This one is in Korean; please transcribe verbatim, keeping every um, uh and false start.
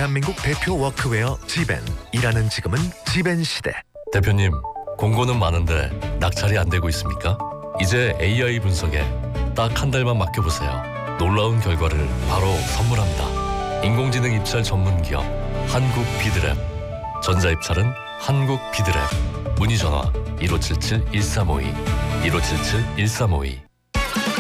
대한민국 대표 워크웨어 지벤. 일하는 지금은 지벤 시대. 대표님, 공고는 많은데 낙찰이 안 되고 있습니까? 이제 에이아이 분석에 딱 한 달만 맡겨보세요. 놀라운 결과를 바로 선물합니다. 인공지능 입찰 전문 기업 한국 비드랩. 전자입찰은 한국 비드랩. 문의 전화 일오칠칠 일삼오이 일오칠칠 일삼오이.